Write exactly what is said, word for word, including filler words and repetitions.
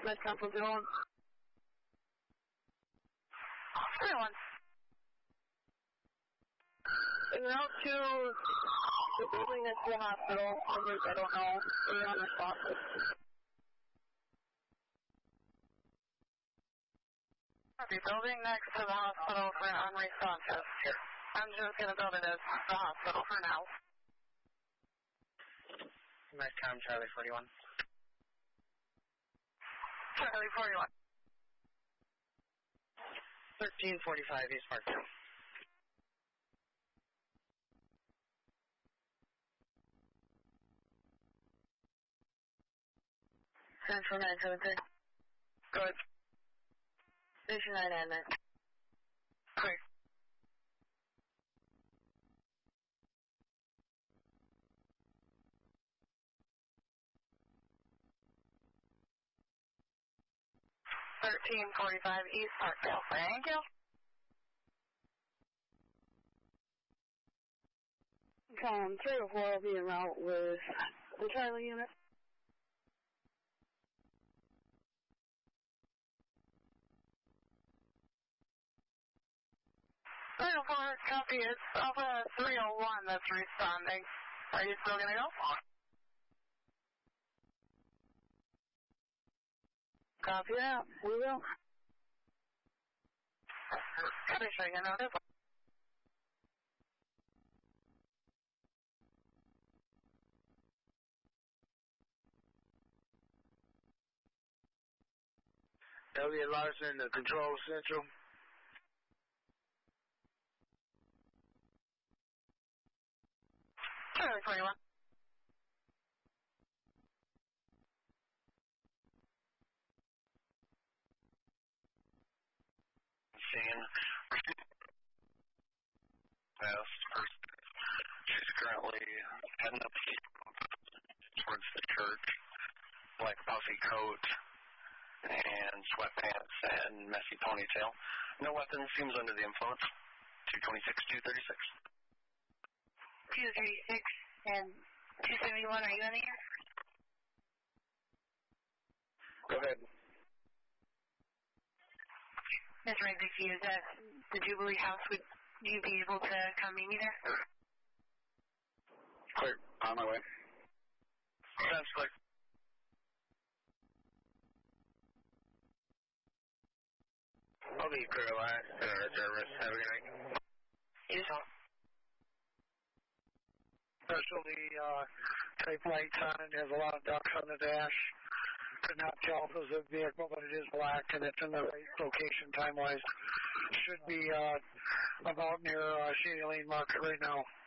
Medcom from zero one. zero one. En route to the building next to the hospital. Numbers, I don't know. We're unresponsive. Okay, building next to the hospital for unresponsive. I'm just going to build it as the hospital for now. Medcom Charlie forty-one. Charlie forty-one. thirteen forty-five East Parkville. Central nine seven three. Good. Station nine nine nine. Clear. thirteen forty-five East Parkville. Thank you. Um, three oh four will be en route with the Charlie unit. three oh four, copy. It's Alpha three oh one that's responding. Are you still going to go? Copy that. We will. Copy, sure you know this. Elliot Larson, the Control Central. Charlie forty-one. Seeing past person. She's currently heading up towards the church. Black puffy coat and sweatpants and messy ponytail. No weapons, seems under the influence. two twenty-six, two thirty-six. two thirty-six and two seventy-one, are you in here? Go ahead. Miss Rigby, is that the Jubilee House? Would you be able to come meet me there? Clear. On my way. Sounds clear. I'll be clear last uh, service. Have a good night. Yes, sir. Especially uh, type lights on it. There's a lot of ducks on the dash. Could not tell if it was a vehicle, but it is black and it's in the right location time-wise. Should be uh, about near uh, Shady Lane Market right now.